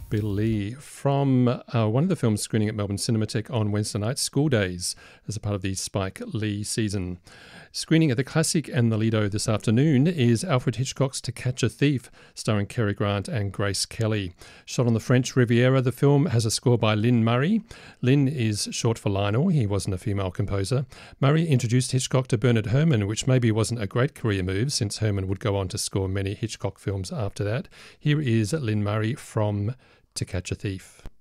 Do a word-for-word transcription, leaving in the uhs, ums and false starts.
Bill Lee from uh, one of the films screening at Melbourne Cinematheque on Wednesday night, School Days, as a part of the Spike Lee season. Screening at the Classic and the Lido this afternoon is Alfred Hitchcock's To Catch a Thief, starring Cary Grant and Grace Kelly. Shot on the French Riviera, the film has a score by Lynn Murray. Lynn is short for Lionel. He wasn't a female composer. Murray introduced Hitchcock to Bernard Herrmann, which maybe wasn't a great career move, since Herrmann would go on to score many Hitchcock films after that. Here is Lynn Murray from To Catch a Thief.